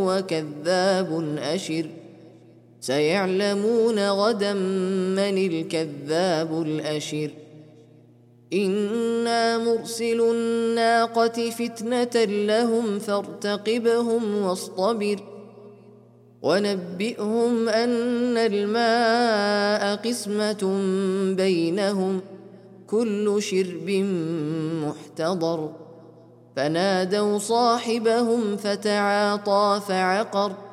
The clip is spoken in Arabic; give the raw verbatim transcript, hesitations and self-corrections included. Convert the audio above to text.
وكذاب أشر سيعلمون غدا من الكذاب الأشر إنا مرسل الناقة فتنة لهم فارتقبهم واصطبر ونبئهم أن الماء قسمة بينهم كل شرب محتضر فنادوا صاحبهم فتعاطى فعقر